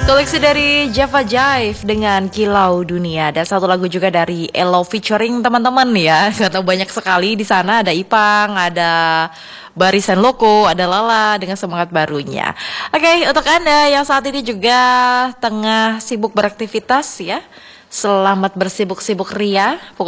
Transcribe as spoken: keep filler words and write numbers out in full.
Koleksi dari Java Jive dengan Kilau Dunia, dan satu lagu juga dari Elo featuring teman-teman ya. Karena banyak sekali di sana, ada Ipang, ada Barisan Loko, ada Lala dengan semangat barunya. Oke, untuk Anda yang saat ini juga tengah sibuk beraktivitas ya, selamat bersibuk-sibuk ria. Pukul